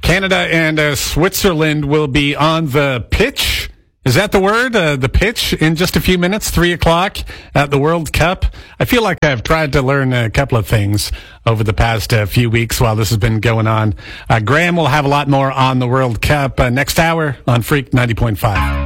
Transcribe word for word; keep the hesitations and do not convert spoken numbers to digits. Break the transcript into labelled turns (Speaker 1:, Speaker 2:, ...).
Speaker 1: Canada and uh, Switzerland will be on the pitch. Is that the word? Uh, the pitch in just a few minutes, three o'clock at the World Cup. I feel like I've tried to learn a couple of things over the past uh, few weeks while this has been going on. Uh, Graham will have a lot more on the World Cup uh, next hour on Freak ninety point five.